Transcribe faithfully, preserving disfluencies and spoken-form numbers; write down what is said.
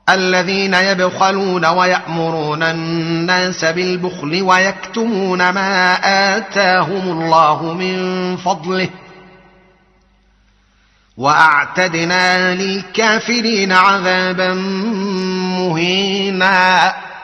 الذين يبخلون ويأمرون الناس بالبخل ويكتمون ما آتاهم الله من فضله وأعتدنا للكافرين عذابا مهينا.